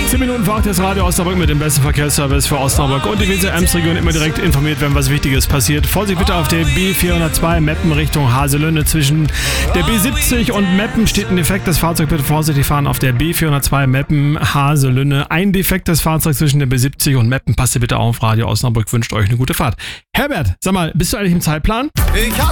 10 Minuten vor 8 das Radio Osnabrück mit dem besten Verkehrsservice für Osnabrück und die Weser-Ems-Region immer direkt informiert, wenn was Wichtiges passiert. Vorsicht bitte auf der B402 Meppen Richtung Haselünne. Zwischen der B70 und Meppen steht ein defektes Fahrzeug. Bitte vorsichtig fahren auf der B402 Meppen Haselünne. Ein defektes Fahrzeug zwischen der B70 und Meppen. Passt ihr bitte auf. Radio Osnabrück wünscht euch eine gute Fahrt. Herbert, sag mal, bist du eigentlich im Zeitplan?